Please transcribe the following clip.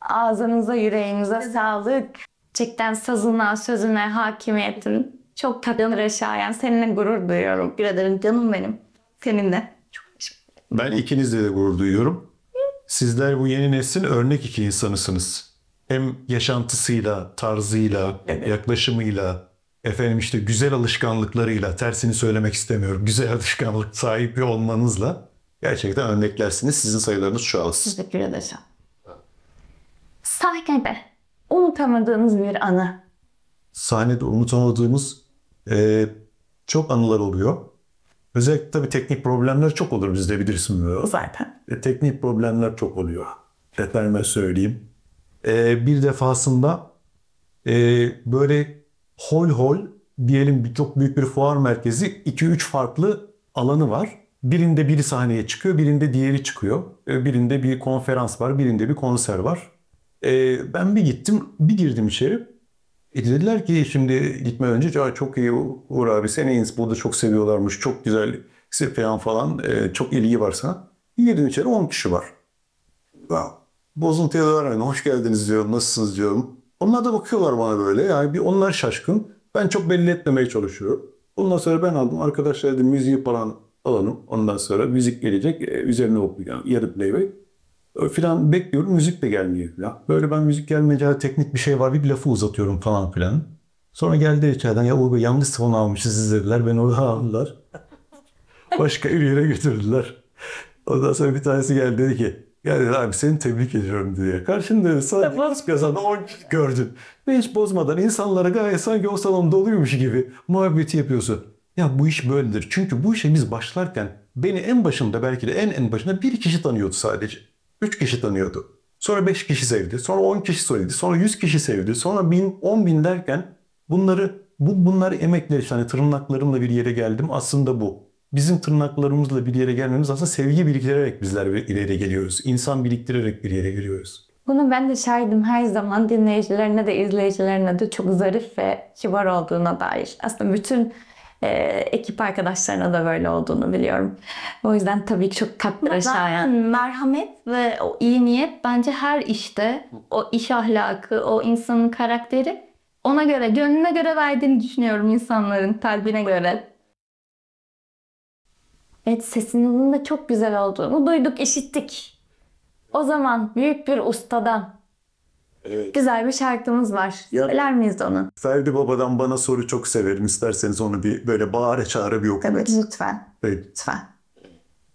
Ağzınıza, yüreğinize sağlık. Gerçekten sazına, sözüne hakimiyetin çok takdire şayan. Seninle gurur duyuyorum. Bir ederim canım benim. Seninle. Çok teşekkür ederim. Ben ikinizle de gurur duyuyorum. Sizler bu yeni neslin örnek iki insanısınız. Hem yaşantısıyla, tarzıyla, yaklaşımıyla, efendim işte güzel alışkanlıklarıyla, tersini söylemek istemiyorum, güzel alışkanlık sahibi olmanızla gerçekten örneklersiniz. Sizin sayılarınız çoğalsın. Teşekkür ederim. Sahnede unutamadığınız bir anı. Sahnede unutamadığımız çok anılar oluyor. Özellikle tabii teknik problemler çok olur bizde, bilirsin. Zaten. Teknik problemler çok oluyor. Efendime söyleyeyim. Bir defasında böyle hol hol diyelim, çok büyük bir fuar merkezi, 2-3 farklı alanı var. Birinde biri sahneye çıkıyor, birinde diğeri çıkıyor. Birinde bir konferans var, birinde bir konser var. Ben bir gittim, bir girdim içeri. Dediler ki şimdi gitmeden önce, çok iyi Uğur abi, seni burada çok seviyorlarmış, çok güzel falan, çok ilgi var sana. Girdim içeri, 10 kişi var. Ya, bozuntuya var, hoş geldiniz diyorum, nasılsınız diyorum. Onlar da bakıyorlar bana böyle, yani bir onlar şaşkın. Ben çok belli etmemeye çalışıyorum. Ondan sonra ben aldım, arkadaşlar dedim müziği falan alalım. Ondan sonra müzik gelecek, üzerine okuyacağım, yarı playback. Filan bekliyorum, müzik de gelmiyor filan. Böyle ben müzik gelmeyince teknik bir şey var, bir lafı uzatıyorum falan filan. Sonra geldi içeriden, ya o yanlış son almışız dediler. Beni orada aldılar. Başka bir yere götürdüler. Ondan sonra bir tanesi geldi, dedi ki, ya dedi abi seni tebrik ediyorum diye. Karşında dedi, sadece kazandı 10 kişi gördün. Ve hiç bozmadan insanlara gayet sanki o salon doluymuş gibi muhabbeti yapıyorsun. Ya bu iş böyledir. Çünkü bu işe biz başlarken beni en başında, belki de en başında bir kişi tanıyordu sadece. 3 kişi tanıyordu. Sonra 5 kişi sevdi. Sonra 10 kişi sevdi. Sonra 100 kişi sevdi. Sonra 1000, 10 bin derken bunlar emekler, işte hani tırnaklarımla bir yere geldim. Aslında bu. Bizim tırnaklarımızla bir yere gelmemiz aslında sevgi biriktirerek bizler bir ileri geliyoruz. İnsan biriktirerek bir yere geliyoruz. Bunu ben de şahidim, her zaman dinleyicilerine de izleyicilerine de çok zarif ve kibar olduğuna dair. Aslında bütün ekip arkadaşlarına da böyle olduğunu biliyorum. O yüzden tabii ki çok takdire şayan. Merhamet ve o iyi niyet bence her işte, o iş ahlakı, o insanın karakteri ona göre, gönlüne göre verdiğini düşünüyorum, insanların kalbine göre. Evet, sesinizin de çok güzel olduğunu duyduk, işittik. O zaman büyük bir ustadan Evet. güzel bir şarkımız var. Ya- Söyler miyiz onu? Ferdi Baba'dan Bana Soru çok severim. İsterseniz onu bir böyle bağıra çağıra bir okuyun. Evet, lütfen. Evet. Lütfen.